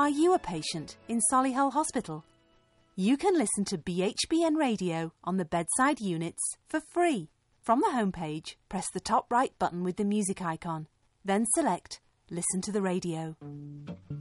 Are you a patient in Solihull Hospital? You can listen to BHBN Radio on the bedside units for free. From the homepage, press the top right button with the music icon. Then select Listen to the Radio.